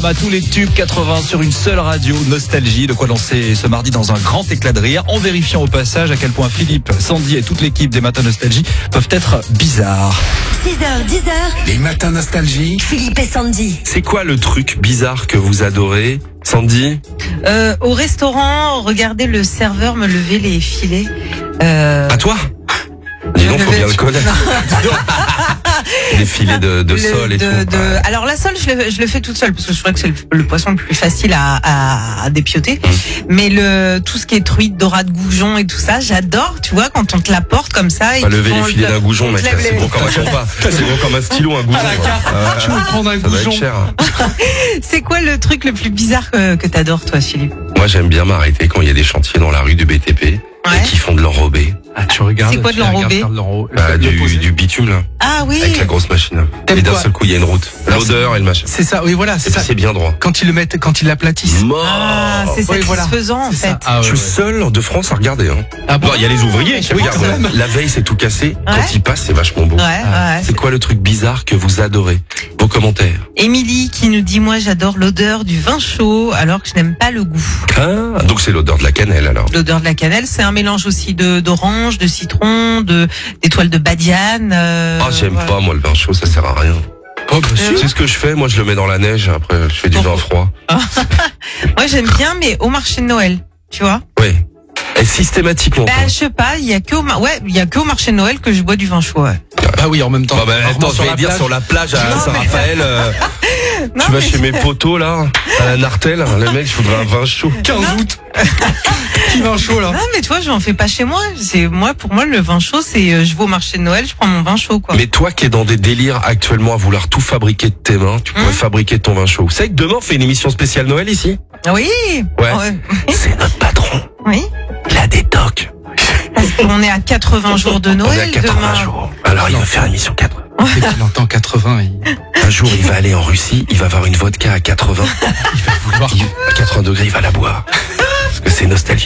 Télérama, tous les tubes 80 sur une seule radio, Nostalgie. De quoi lancer ce mardi dans un grand éclat de rire, en vérifiant au passage à quel point Philippe, Sandy et toute l'équipe des Matins Nostalgie peuvent être bizarres. 6h, 10h, Les matins nostalgie. Philippe et Sandy. C'est quoi le truc bizarre que vous adorez, Sandy? Au restaurant, regardez le serveur me lever les filets. À toi? Dis donc, faut bien le connaître. Des filets de sole et tout. Alors la sole, je le fais toute seule parce que je crois que c'est le poisson le plus facile à dépioter. Mais tout ce qui est truite, dorade, goujon et tout ça, j'adore. Tu vois, quand on te l'apporte comme ça. Pas lever les filets d'un goujon, mec. C'est bon comme un compas. C'est bon comme un stylo, un goujon. Tu veux prendre un Ça va goujon? être cher. C'est quoi le truc le plus bizarre que t'adores, toi, Philippe? Moi, j'aime bien m'arrêter quand il y a des chantiers dans la rue du BTP Ouais. et qui font de l'enrobé. Ah, tu regardes. C'est quoi de l'enrobé? Du bitume, là. Ah oui. Avec la grosse machine. T'aimes Et d'un quoi? seul coup, il y a une route. L'odeur et le machin. C'est ça, oui, voilà, Et c'est puis ça. c'est bien droit. Quand ils l'aplatissent. Mort. Ah, c'est ça Oui, qui voilà. se faisant en C'est fait. ça. Ah, Je suis seul de France à regarder. Hein. Ah bon? Bon, il y a les ouvriers qui Oui, regardent. quand même. La veille, c'est tout cassé. Ouais. Quand ils passent, c'est vachement beau. Ouais. C'est quoi le truc bizarre que vous adorez? Vos commentaires. Émilie qui nous dit moi j'adore l'odeur du vin chaud alors que je n'aime pas le goût. Ah, donc c'est l'odeur de la cannelle alors. L'odeur de la cannelle, c'est un mélange aussi d'orange, de citron, d'étoiles de badiane. Ah, j'aime voilà. pas moi le vin chaud, ça sert à rien. Oh, bah, si. Tu sais ce que je fais? Moi, je le mets dans la neige. Après, je fais du vin froid. Moi j'aime bien, mais au marché de Noël, tu vois. Oui. Et systématiquement. Bah quoi. je sais pas, il y a que au marché de Noël que je bois du vin chaud. Ouais. Bah oui, en même temps. Bah, Rarement attends, je vais dire plage. sur la plage à Non, Saint-Raphaël. Non, Tu vas mais- chez mes potos là, à la Nartelle. Le mec, je voudrais un vin chaud. 15 août. Qui vin chaud, là? Non mais tu vois, je n'en fais pas chez moi. Pour moi le vin chaud, c'est je vais au marché de Noël, je prends mon vin chaud quoi. Mais toi qui es dans des délires actuellement à vouloir tout fabriquer de tes mains, tu pourrais fabriquer ton vin chaud. Vous savez que demain on fait une émission spéciale Noël ici? Oui. Ouais. C'est notre patron. Oui. Il a des tocs. Parce qu'on est à 80 jours de On est Noël à 80 demain. jours. Alors il va faire une émission 80. Dès qu'il entend 80, Un jour il va aller en Russie, il va avoir une vodka à 80. il va vouloir. À 80 degrés, il va la boire. Parce que c'est nostalgie.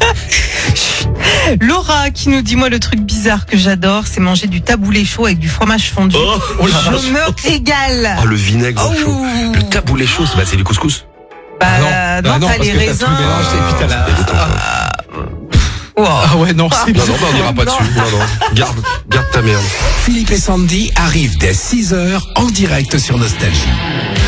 Laura qui nous dit moi le truc bizarre que j'adore, c'est manger du taboulé chaud avec du fromage fondu. Je me régale. Oh, le vinaigre Oh. chaud. Le taboulé chaud, c'est du couscous. Bah non, parce t'as les que raisins. tout le mélange, et puis t'as la. Wow. Ah ouais, non, c'est Non, on n'ira pas dessus. Non. Garde ta merde. Philippe et Sandy arrivent dès 6h en direct sur Nostalgie.